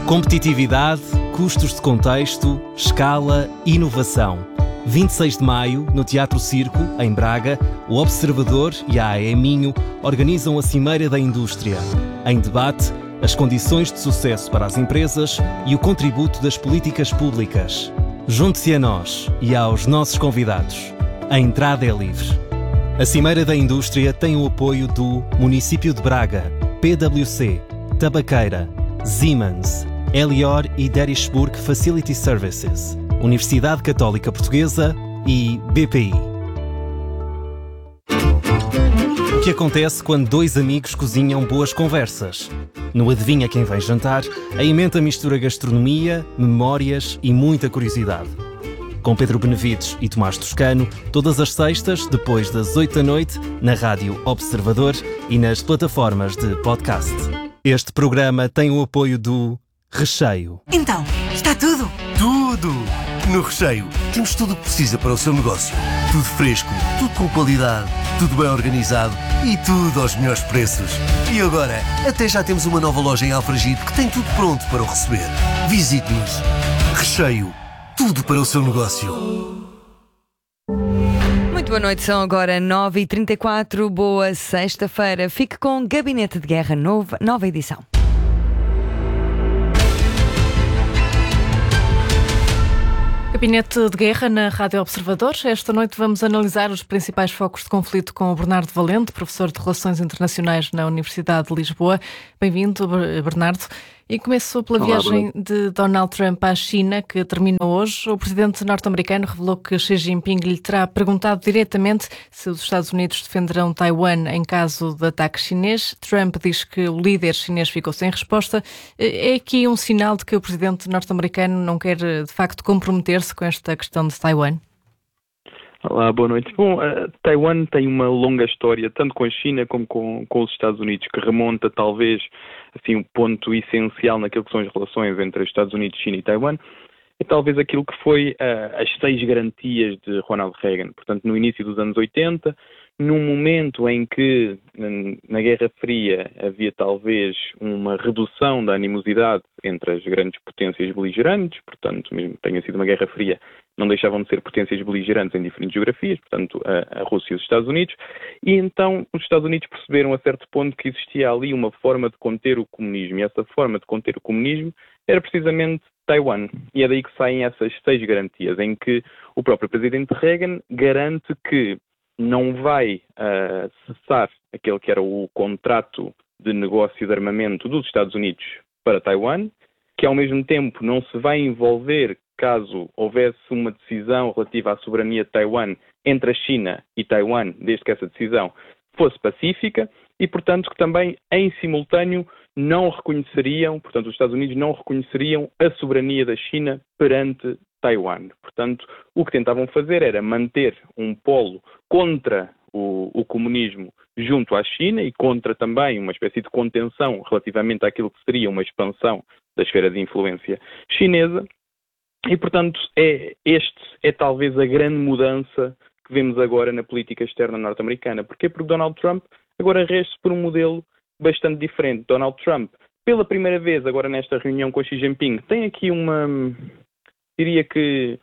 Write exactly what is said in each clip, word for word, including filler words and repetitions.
Competitividade, custos de contexto, escala, inovação. vinte e seis de maio, no Teatro Circo, em Braga, o Observador e a AE Minho organizam a Cimeira da Indústria. Em debate, as condições de sucesso para as empresas e o contributo das políticas públicas. Junte-se a nós e aos nossos convidados. A entrada é livre. A Cimeira da Indústria tem o apoio do Município de Braga, P W C, Tabaqueira, Siemens, Elior e Derishburg Facility Services, Universidade Católica Portuguesa e B P I. O que acontece quando dois amigos cozinham boas conversas? No Adivinha Quem Vem Jantar, a emenda mistura gastronomia, memórias e muita curiosidade. Com Pedro Benevides e Tomás Toscano, todas as sextas, depois das oito da noite, na Rádio Observador e nas plataformas de podcast. Este programa tem o apoio do Recheio. Então, está tudo? Tudo! No Recheio temos tudo o que precisa para o seu negócio. Tudo fresco, tudo com qualidade, tudo bem organizado e tudo aos melhores preços. E agora, até já temos uma nova loja em Alfragide que tem tudo pronto para o receber. Visite-nos. Recheio. Tudo para o seu negócio. Muito boa noite, são agora nove e trinta e quatro. Boa sexta-feira. Fique com Gabinete de Guerra, nova, nova edição. Gabinete de Guerra na Rádio Observador. Esta noite vamos analisar os principais focos de conflito com o Bernardo Valente, professor de Relações Internacionais na Universidade de Lisboa. Bem-vindo, Bernardo. E começo pela Olá, viagem de Donald Trump à China, que termina hoje. O presidente norte-americano revelou que Xi Jinping lhe terá perguntado diretamente se os Estados Unidos defenderão Taiwan em caso de ataque chinês. Trump diz que o líder chinês ficou sem resposta. É aqui um sinal de que o presidente norte-americano não quer, de facto, comprometer-se com esta questão de Taiwan? Olá, boa noite. Bom, uh, Taiwan tem uma longa história, tanto com a China como com, com os Estados Unidos, que remonta talvez assim um ponto essencial naquilo que são as relações entre os Estados Unidos, China e Taiwan, é talvez aquilo que foi uh, as seis garantias de Ronald Reagan. Portanto, no início dos anos oitenta, num momento em que na Guerra Fria havia talvez uma redução da animosidade entre as grandes potências beligerantes, portanto, mesmo que tenha sido uma Guerra Fria, não deixavam de ser potências beligerantes em diferentes geografias, portanto, a, a Rússia e os Estados Unidos, e então os Estados Unidos perceberam a certo ponto que existia ali uma forma de conter o comunismo, e essa forma de conter o comunismo era precisamente Taiwan. E é daí que saem essas seis garantias, em que o próprio presidente Reagan garante que não vai uh, cessar aquele que era o contrato de negócio de armamento dos Estados Unidos para Taiwan, que ao mesmo tempo não se vai envolver caso houvesse uma decisão relativa à soberania de Taiwan entre a China e Taiwan, desde que essa decisão fosse pacífica, e portanto que também em simultâneo não reconheceriam, portanto os Estados Unidos não reconheceriam a soberania da China perante Taiwan. Portanto, o que tentavam fazer era manter um polo contra o, o comunismo junto à China e contra também uma espécie de contenção relativamente àquilo que seria uma expansão da esfera de influência chinesa. E, portanto, é, este é talvez a grande mudança que vemos agora na política externa norte-americana. Porquê? Porque Donald Trump agora rege-se por um modelo bastante diferente. Donald Trump, pela primeira vez agora nesta reunião com Xi Jinping, tem aqui uma... diria que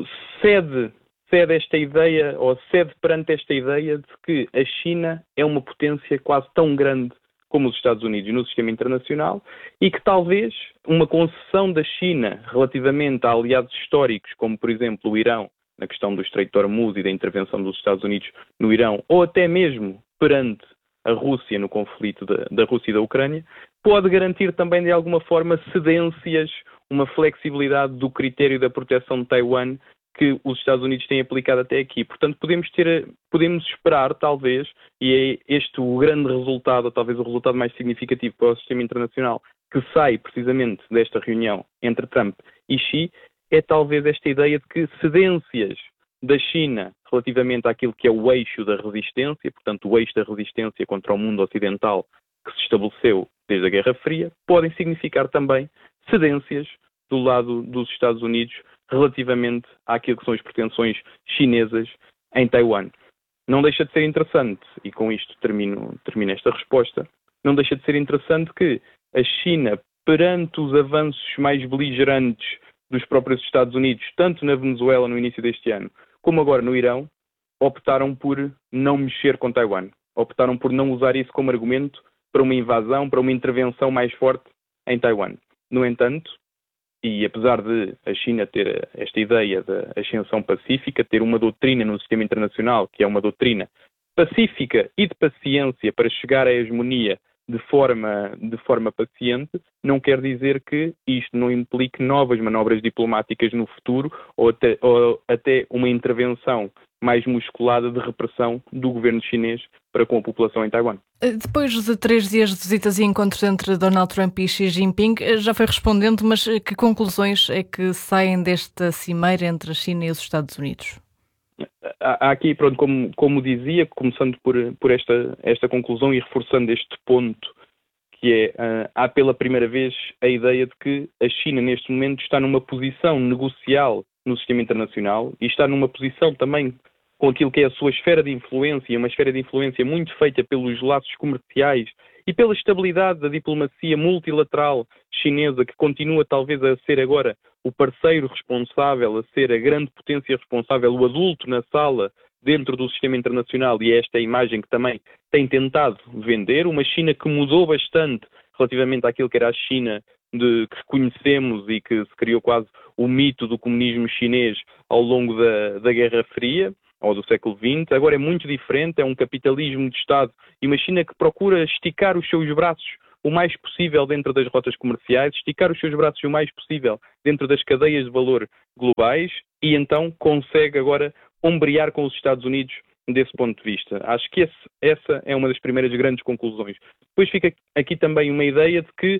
cede, cede esta ideia, ou cede perante esta ideia de que a China é uma potência quase tão grande como os Estados Unidos no sistema internacional e que talvez uma concessão da China relativamente a aliados históricos, como por exemplo o Irão, na questão do Estreito de Hormuz e da intervenção dos Estados Unidos no Irão, ou até mesmo perante a Rússia no conflito da, da Rússia e da Ucrânia, pode garantir também de alguma forma cedências, uma flexibilidade do critério da proteção de Taiwan que os Estados Unidos têm aplicado até aqui. Portanto, podemos ter, podemos esperar, talvez, e é este o grande resultado, ou talvez o resultado mais significativo para o sistema internacional, que sai precisamente desta reunião entre Trump e Xi, é talvez esta ideia de que cedências da China relativamente àquilo que é o eixo da resistência, portanto, o eixo da resistência contra o mundo ocidental que se estabeleceu desde a Guerra Fria, podem significar também cedências do lado dos Estados Unidos relativamente àquilo que são as pretensões chinesas em Taiwan. Não deixa de ser interessante, e com isto termino, termino esta resposta, não deixa de ser interessante que a China perante os avanços mais beligerantes dos próprios Estados Unidos, tanto na Venezuela no início deste ano, como agora no Irão, optaram por não mexer com Taiwan. Optaram por não usar isso como argumento para uma invasão, para uma intervenção mais forte em Taiwan. No entanto, e apesar de a China ter esta ideia da ascensão pacífica, ter uma doutrina no sistema internacional, que é uma doutrina pacífica e de paciência para chegar à hegemonia de forma, de forma paciente, não quer dizer que isto não implique novas manobras diplomáticas no futuro ou até, ou até uma intervenção mais musculada de repressão do governo chinês para com a população em Taiwan. Depois de três dias de visitas e encontros entre Donald Trump e Xi Jinping, já foi respondendo, mas que conclusões é que saem desta cimeira entre a China e os Estados Unidos? Há aqui, pronto, como, como dizia, começando por, por esta, esta conclusão e reforçando este ponto, que é, uh, há pela primeira vez a ideia de que a China neste momento está numa posição negocial no sistema internacional e está numa posição também com aquilo que é a sua esfera de influência, uma esfera de influência muito feita pelos laços comerciais e pela estabilidade da diplomacia multilateral chinesa, que continua talvez a ser agora o parceiro responsável, a ser a grande potência responsável, o adulto na sala dentro do sistema internacional, e é esta a imagem que também tem tentado vender, uma China que mudou bastante relativamente àquilo que era a China de, que conhecemos e que se criou quase o mito do comunismo chinês ao longo da, da Guerra Fria, ou do século vinte, agora é muito diferente, é um capitalismo de Estado e uma China que procura esticar os seus braços o mais possível dentro das rotas comerciais, esticar os seus braços o mais possível dentro das cadeias de valor globais e então consegue agora ombrear com os Estados Unidos desse ponto de vista. Acho que esse, essa é uma das primeiras grandes conclusões. Depois fica aqui também uma ideia de que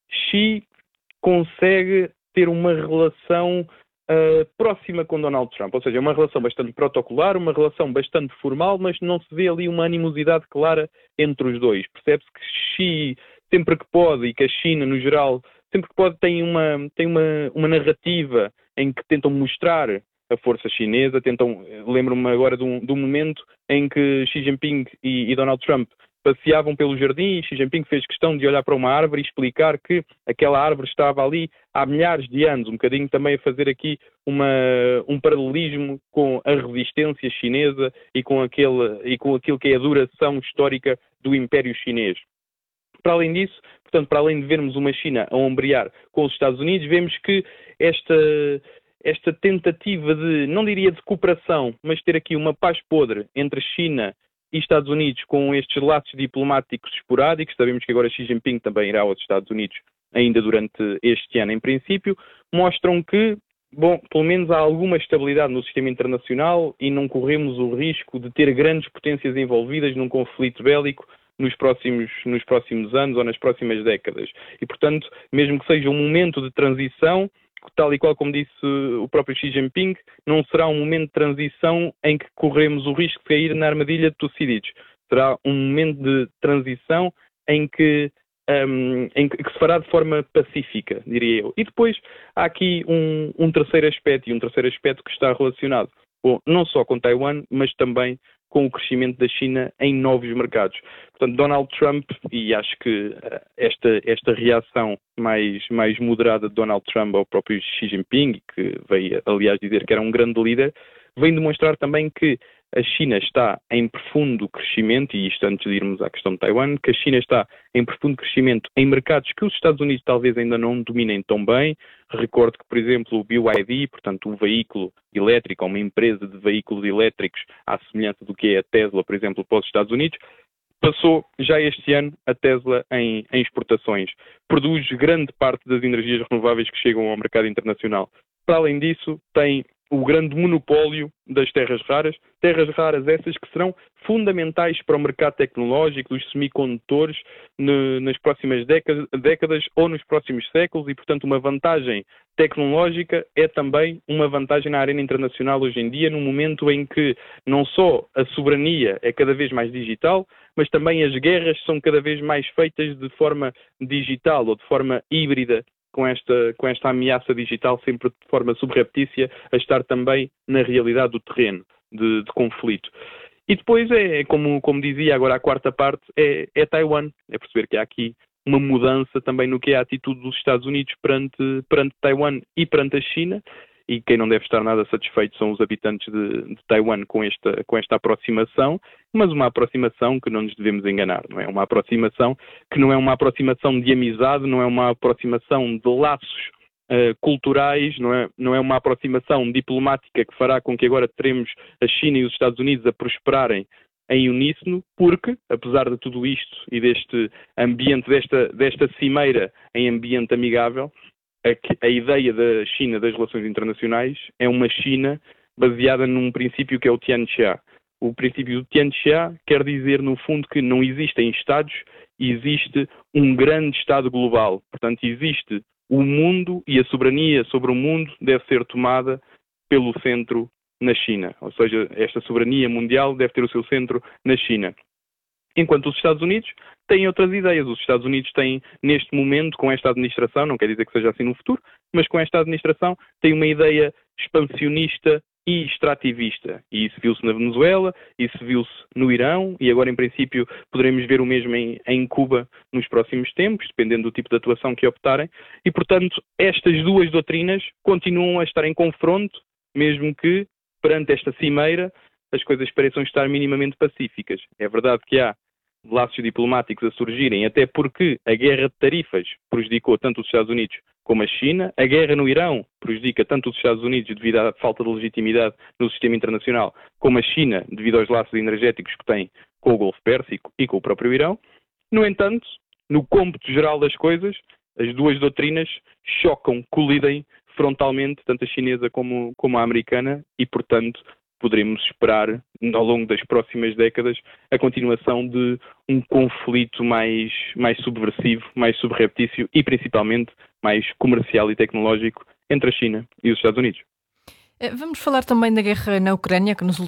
Xi consegue ter uma relação Uh, próxima com Donald Trump, ou seja, uma relação bastante protocolar, uma relação bastante formal, mas não se vê ali uma animosidade clara entre os dois. Percebe-se que Xi, sempre que pode, e que a China, no geral, sempre que pode, tem uma, tem uma, uma narrativa em que tentam mostrar a força chinesa, tentam, lembro-me agora de um, de um momento em que Xi Jinping e, e Donald Trump passeavam pelo jardim e Xi Jinping fez questão de olhar para uma árvore e explicar que aquela árvore estava ali há milhares de anos, um bocadinho também a fazer aqui uma, um paralelismo com a resistência chinesa e com, aquele, e com aquilo que é a duração histórica do Império Chinês. Para além disso, portanto, para além de vermos uma China a ombrear com os Estados Unidos, vemos que esta, esta tentativa de, não diria de cooperação, mas ter aqui uma paz podre entre China e Estados Unidos com estes laços diplomáticos esporádicos, sabemos que agora Xi Jinping também irá aos Estados Unidos ainda durante este ano em princípio, mostram que, bom, pelo menos há alguma estabilidade no sistema internacional e não corremos o risco de ter grandes potências envolvidas num conflito bélico nos próximos, nos próximos anos ou nas próximas décadas. E, portanto, mesmo que seja um momento de transição, tal e qual como disse o próprio Xi Jinping, não será um momento de transição em que corremos o risco de cair na armadilha de Tucídides. Será um momento de transição em que, um, em que se fará de forma pacífica, diria eu. E depois há aqui um, um terceiro aspecto, e um terceiro aspecto que está relacionado, bom, não só com Taiwan, mas também com o crescimento da China em novos mercados. Portanto, Donald Trump, e acho que esta, esta reação mais, mais moderada de Donald Trump ao próprio Xi Jinping, que veio, aliás, dizer que era um grande líder, vem demonstrar também que a China está em profundo crescimento, e isto antes de irmos à questão de Taiwan, que a China está em profundo crescimento em mercados que os Estados Unidos talvez ainda não dominem tão bem. Recordo que, por exemplo, o B Y D, portanto, o veículo elétrico, uma empresa de veículos elétricos, à semelhança do que é a Tesla, por exemplo, para os Estados Unidos, passou já este ano a Tesla em, em exportações. Produz grande parte das energias renováveis que chegam ao mercado internacional. Para além disso, tem o grande monopólio das terras raras, terras raras essas que serão fundamentais para o mercado tecnológico, dos semicondutores, ne, nas próximas décadas, décadas ou nos próximos séculos, e, portanto, uma vantagem tecnológica é também uma vantagem na arena internacional hoje em dia, num momento em que não só a soberania é cada vez mais digital, mas também as guerras são cada vez mais feitas de forma digital ou de forma híbrida, com esta, com esta ameaça digital sempre de forma subreptícia a estar também na realidade do terreno de, de conflito. E depois é, como, como dizia agora a quarta parte, é, é Taiwan. É perceber que há aqui uma mudança também no que é a atitude dos Estados Unidos perante, perante Taiwan e perante a China, e quem não deve estar nada satisfeito são os habitantes de, de Taiwan com esta, com esta aproximação, mas uma aproximação que não nos devemos enganar, não é? Uma aproximação que não é uma aproximação de amizade, não é uma aproximação de laços uh, culturais, não é, não é uma aproximação diplomática que fará com que agora teremos a China e os Estados Unidos a prosperarem em uníssono, porque, apesar de tudo isto e deste ambiente, desta, desta cimeira em ambiente amigável, a, a ideia da China das relações internacionais é uma China baseada num princípio que é o Tianxia. O princípio do Tianxia quer dizer, no fundo, que não existem Estados, existe um grande Estado global. Portanto, existe o mundo e a soberania sobre o mundo deve ser tomada pelo centro na China. Ou seja, esta soberania mundial deve ter o seu centro na China. Enquanto os Estados Unidos têm outras ideias. Os Estados Unidos têm, neste momento, com esta administração, não quer dizer que seja assim no futuro, mas com esta administração, têm uma ideia expansionista e extrativista. E isso viu-se na Venezuela, isso viu-se no Irão, e agora, em princípio, poderemos ver o mesmo em, em Cuba nos próximos tempos, dependendo do tipo de atuação que optarem. E, portanto, estas duas doutrinas continuam a estar em confronto, mesmo que, perante esta cimeira, as coisas pareçam estar minimamente pacíficas. É verdade que há laços diplomáticos a surgirem, até porque a guerra de tarifas prejudicou tanto os Estados Unidos como a China, a guerra no Irão prejudica tanto os Estados Unidos devido à falta de legitimidade no sistema internacional, como a China devido aos laços energéticos que tem com o Golfo Pérsico e com o próprio Irão. No entanto, no cômputo geral das coisas, as duas doutrinas chocam, colidem frontalmente, tanto a chinesa como, como a americana, e, portanto, poderemos esperar, ao longo das próximas décadas, a continuação de um conflito mais, mais subversivo, mais subreptício e, principalmente, mais comercial e tecnológico entre a China e os Estados Unidos. Vamos falar também da guerra na Ucrânia, que nos